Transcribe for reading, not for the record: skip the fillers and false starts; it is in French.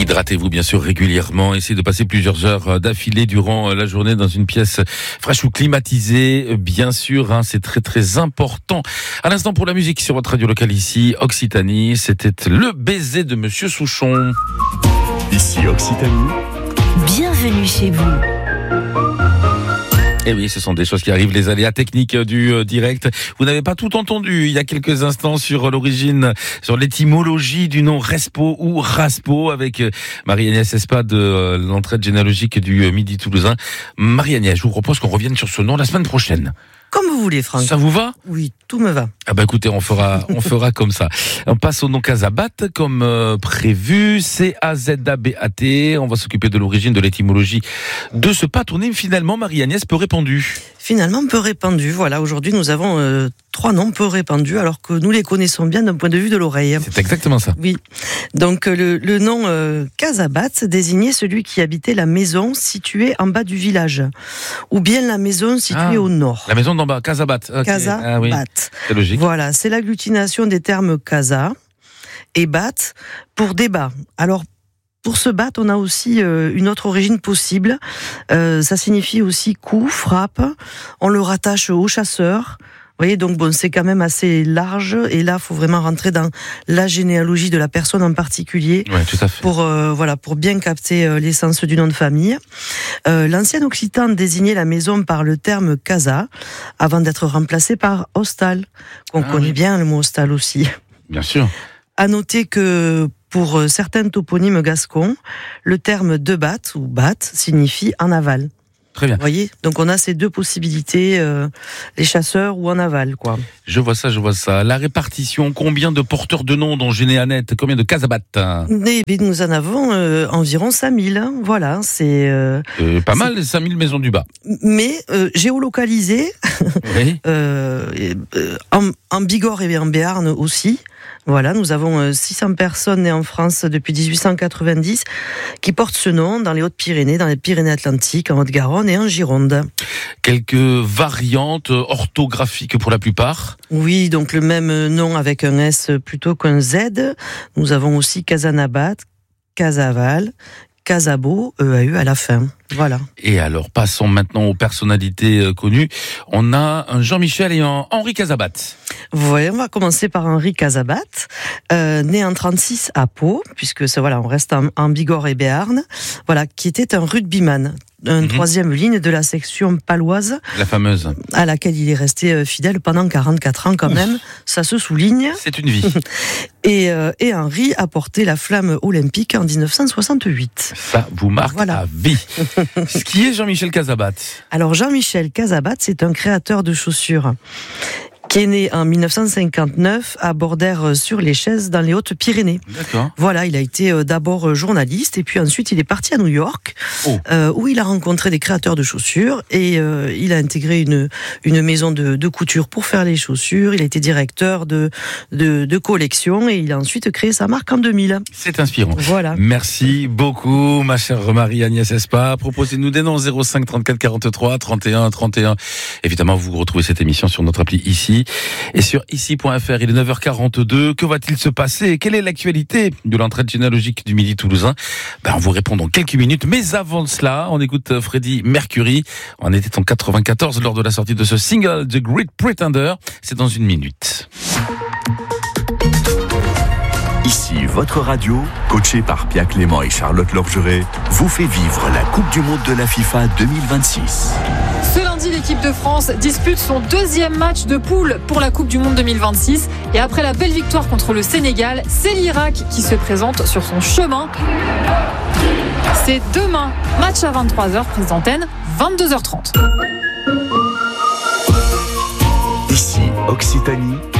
Hydratez-vous bien sûr régulièrement. Essayez de passer plusieurs heures d'affilée durant la journée dans une pièce fraîche ou climatisée. Bien sûr, c'est très très important. À l'instant pour la musique sur votre radio locale ici, Occitanie. C'était le baiser de Monsieur Souchon. Ici Occitanie. Bienvenue chez vous. Et oui, ce sont des choses qui arrivent, les aléas techniques du direct. Vous n'avez pas tout entendu il y a quelques instants sur l'origine, sur l'étymologie du nom Respo ou Raspo avec Marie-Agnès Espa de l'entraide généalogique du Midi toulousain. Marie-Agnès, je vous propose qu'on revienne sur ce nom la semaine prochaine. Comme vous voulez, Franck. Ça vous va ? Oui, tout me va. Ah bah écoutez, on fera comme ça. On passe au nom Casabat comme prévu, C-A-Z-A-B-A-T. On va s'occuper de l'origine, de l'étymologie de ce patronyme. Finalement, Marie-Agnès, peu répandu. Finalement, peu répandu. Voilà, aujourd'hui, nous avons 3 noms peu répandus, alors que nous les connaissons bien d'un point de vue de l'oreille. C'est exactement ça. Oui. Donc, le nom Casabat désignait celui qui habitait la maison située en bas du village, ou bien la maison située au nord. La maison d'en bas, Casabat. Okay. Casabat. Ah oui. C'est logique. Voilà, c'est l'agglutination des termes casa et bat pour débat. Alors, pour ce bat, on a aussi une autre origine possible. Ça signifie aussi coup, frappe. On le rattache au chasseur. Vous voyez, donc bon, c'est quand même assez large. Et là, il faut vraiment rentrer dans la généalogie de la personne en particulier. Ouais, tout à fait. Pour bien capter l'essence du nom de famille. L'ancien occitan désignait la maison par le terme casa, avant d'être remplacé par hostal, qu'on connaît bien, le mot hostal aussi. Bien sûr. À noter que pour certains toponymes gascons, le terme de bat ou bat signifie en aval. Très bien. Vous voyez, donc on a ces deux possibilités, les chasseurs ou en aval, quoi. Je vois ça. La répartition, combien de porteurs de noms dans Généanette, combien de Casabat? Nous en avons environ 5000, voilà, c'est... pas mal, les 5000 maisons du bas. Mais géolocalisées, oui. en Bigorre et en Béarn aussi. Voilà, nous avons 600 personnes nées en France depuis 1890 qui portent ce nom dans les Hautes-Pyrénées, dans les Pyrénées-Atlantiques, en Haute-Garonne et en Gironde. Quelques variantes orthographiques pour la plupart. Oui, donc le même nom avec un S plutôt qu'un Z. Nous avons aussi Casanabat, Casaval, Casabo, EAU à la fin. Voilà. Et alors, passons maintenant aux personnalités connues. On a un Jean-Michel et un Henri Casabat. Ouais, on va commencer par Henri Casabat, né en 36 à Pau, puisque ça, voilà, on reste en Bigorre et Béarn, voilà, qui était un rugbyman, troisième ligne de la section paloise. La fameuse. À laquelle il est resté fidèle pendant 44 ans quand même, ça se souligne. C'est une vie. Et Henri a porté la flamme olympique en 1968. Ça vous marque à vie. Ce qui est Jean-Michel Casabat. Alors Jean-Michel Casabat, c'est un créateur de chaussures qui est né en 1959 à Bordères-sur-les-Chaises dans les Hautes-Pyrénées. D'accord. Voilà, il a été d'abord journaliste et puis ensuite il est parti à New York où il a rencontré des créateurs de chaussures et il a intégré une maison de couture pour faire les chaussures. Il a été directeur de collection et il a ensuite créé sa marque en 2000. C'est inspirant. Voilà. Merci beaucoup ma chère Marie-Agnès Espa. Proposez-nous des noms 05 34 43 31 31. Évidemment, vous retrouvez cette émission sur notre appli ici. Et sur ici.fr, il est 9h42. Que va-t-il se passer? Quelle est l'actualité de l'entraide généalogique du Midi toulousain? On vous répond dans quelques minutes. Mais avant cela, on écoute Freddie Mercury. On était en 94 lors de la sortie de ce single, The Great Pretender. C'est dans une minute. Ici, votre radio, coachée par Pia Clément et Charlotte Lorgeret, vous fait vivre la Coupe du Monde de la FIFA 2026. Ce lundi, l'équipe de France dispute son 2e match de poule pour la Coupe du Monde 2026. Et après la belle victoire contre le Sénégal, c'est l'Irak qui se présente sur son chemin. C'est demain, match à 23h, prise d'antenne, 22h30. Ici, Occitanie.